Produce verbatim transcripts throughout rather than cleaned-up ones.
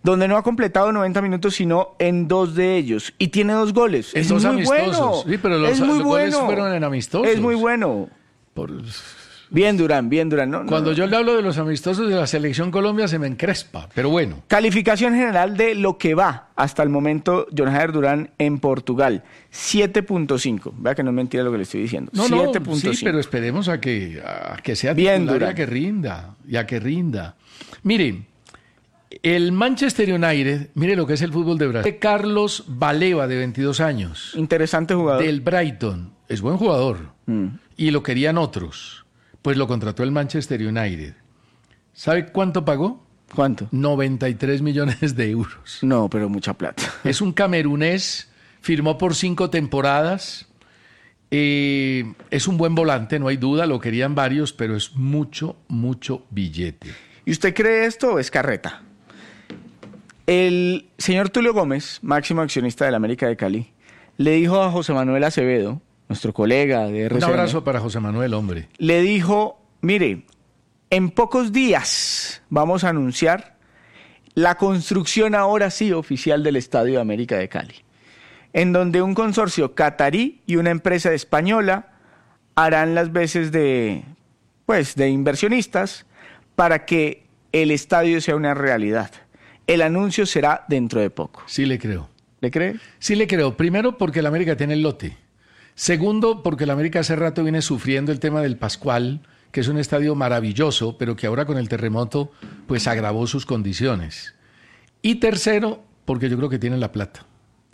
donde no ha completado noventa minutos, sino en dos de ellos. Y tiene dos goles. En es dos muy amistosos. bueno. Sí, pero los, es muy los bueno. goles fueron en amistosos. Es muy bueno. Por... Bien, Durán, bien, Durán. No, Cuando no. yo le hablo de los amistosos de la Selección Colombia se me encrespa, pero bueno. Calificación general de lo que va hasta el momento John Jader Durán en Portugal, siete punto cinco. Vea que no es mentira lo que le estoy diciendo. No, siete no, punto cinco. sí, pero esperemos a que, a que sea Bien, titular y Durán. a que rinda, y a que rinda. Mire, el Manchester United, mire lo que es el fútbol de Brasil. Carlos Baleba, de veintidós años, Interesante jugador. del Brighton, es buen jugador, Mm. y lo querían otros. Pues lo contrató el Manchester United. ¿Sabe cuánto pagó? ¿Cuánto? noventa y tres millones de euros. No, pero mucha plata. Es un camerunés, firmó por cinco temporadas. Eh, es un buen volante, no hay duda, lo querían varios, pero es mucho, mucho billete. ¿Y usted cree esto o es carreta? El señor Tulio Gómez, máximo accionista de la América de Cali, le dijo a José Manuel Acevedo, nuestro colega de R C N, Un abrazo para José Manuel, hombre. le dijo, mire, en pocos días vamos a anunciar la construcción ahora sí oficial del Estadio de América de Cali, en donde un consorcio catarí y una empresa española harán las veces de, pues, de inversionistas para que el estadio sea una realidad. El anuncio será dentro de poco. Sí le creo. ¿Le cree? Sí le creo. Primero, porque el América tiene el lote. Segundo, porque el América hace rato viene sufriendo el tema del Pascual, que es un estadio maravilloso, pero que ahora con el terremoto pues agravó sus condiciones. Y tercero, porque yo creo que tienen la plata.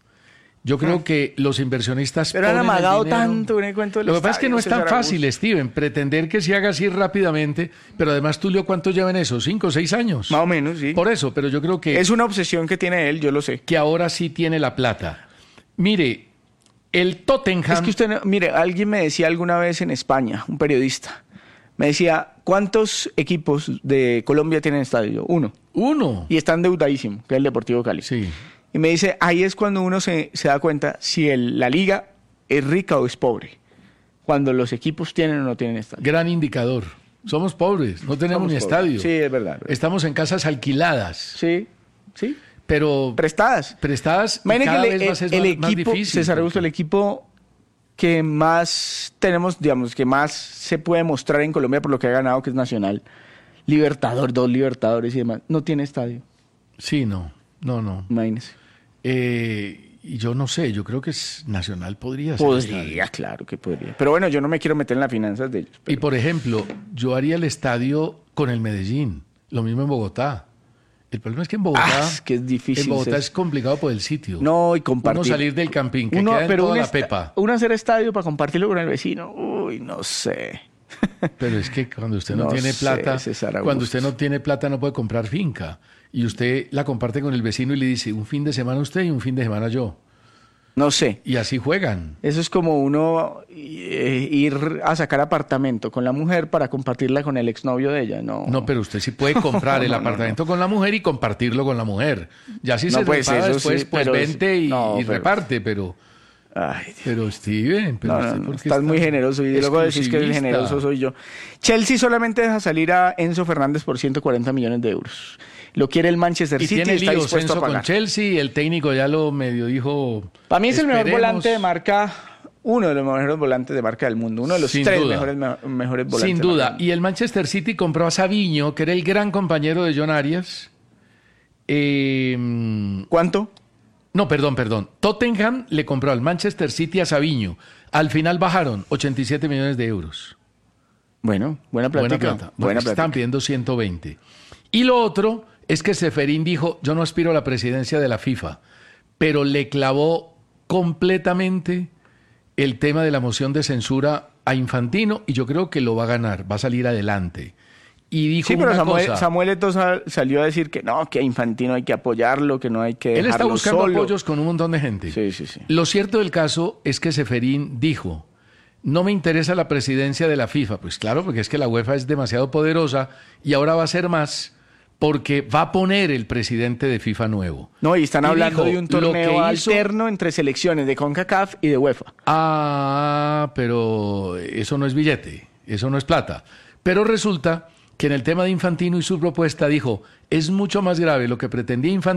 Yo creo Ah. que los inversionistas Pero han ponen el amagado dinero. tanto en el cuento del Lo que pasa es que no es estadio, tan César fácil, Augusto. Steven, pretender que se haga así rápidamente, pero además, Tulio, ¿cuánto llevan eso? ¿Cinco o seis años? Más o menos, sí. Por eso, pero yo creo que, Es una obsesión que tiene él, yo lo sé. que ahora sí tiene la plata. Mire, el Tottenham... Es que usted, no- mire, alguien me decía alguna vez en España, un periodista, me decía, ¿cuántos equipos de Colombia tienen estadio? Yo, uno. Uno. Y está endeudadísimo, que es el Deportivo Cali. Sí. Y me dice, ahí es cuando uno se, se da cuenta si el- la liga es rica o es pobre. Cuando los equipos tienen o no tienen estadio. Gran indicador. Somos pobres, no tenemos Somos ni pobres. estadio. Sí, es verdad. es verdad. Estamos en casas alquiladas, Sí, sí. pero Prestadas. prestadas y Imagine cada que el, vez va a ser el más, más equipo, difícil. César Augusto, el porque- equipo que más tenemos, digamos, que más se puede mostrar en Colombia por lo que ha ganado, que es Nacional, Libertador, dos Libertadores y demás, no tiene estadio, Sí, no, no, no. imagínese. Eh, y yo no sé, yo creo que es Nacional podría ser Podría, estadio. claro que podría. Pero bueno, yo no me quiero meter en las finanzas de ellos. Y pero- por ejemplo, yo haría el estadio con el Medellín, lo mismo en Bogotá. El problema es que en Bogotá, Ah, es que es difícil. en Bogotá César. es complicado por el sitio. No, y compartir. Uno salir del campín, que Uno- queda en pero toda un la esta- pepa. Uno hacer estadio para compartirlo con el vecino, uy, no sé. Pero es que cuando usted no, No tiene sé, plata, César Augusto. cuando usted no tiene plata no puede comprar finca. Y usted la comparte con el vecino y le dice, un fin de semana usted y un fin de semana yo. No sé. Y así juegan. Eso es como uno eh, ir a sacar apartamento con la mujer para compartirla con el exnovio de ella, ¿no? No, pero usted sí puede comprar el No, no, no. apartamento con la mujer y compartirlo con la mujer. Ya si No, se pues, repara eso después, sí, pues pero- vente y, no, y pero- reparte, pero... Ay, Dios. Pero Steven, pero No, usted no, no, ¿por qué estás está muy generoso y luego decís que el exclusivista? generoso soy yo. Chelsea solamente deja salir a Enzo Fernández por ciento cuarenta millones de euros. Lo quiere el Manchester Y City y tiene está líos dispuesto Enzo a con pagar. Chelsea, el técnico ya lo medio dijo... Para mí es el mejor esperemos. volante de marca, uno de los mejores volantes de marca del mundo, uno de los Sin tres duda. mejores, me- mejores volantes. Sin de marca duda. del mundo. Y el Manchester City compró a Savinho, que era el gran compañero de John Arias. Eh, ¿Cuánto? no, perdón, perdón. Tottenham le compró al Manchester City a Savinho. Al final bajaron ochenta y siete millones de euros. Bueno, buena plática. Buena plata. Buena Porque plática. están pidiendo ciento veinte. Y lo otro es que Ceferín dijo, yo no aspiro a la presidencia de la FIFA, pero le clavó completamente el tema de la moción de censura a Infantino y yo creo que lo va a ganar, va a salir adelante. Y dijo Sí, pero una Samuel, cosa, Samuel Eto'o sal- salió a decir que no, que a Infantino hay que apoyarlo, que no hay que él está dejarlo buscando solo. apoyos con un montón de gente. Sí, sí, sí. Lo cierto del caso es que Ceferín dijo, no me interesa la presidencia de la FIFA. Pues claro, porque es que la UEFA es demasiado poderosa y ahora va a ser más porque va a poner el presidente de FIFA nuevo. No, y están Y hablando dijo, de un lo torneo que hizo- alterno entre selecciones de CONCACAF y de UEFA. Ah, pero eso no es billete, eso no es plata. Pero resulta que en el tema de Infantino y su propuesta dijo, es mucho más grave lo que pretendía Infantino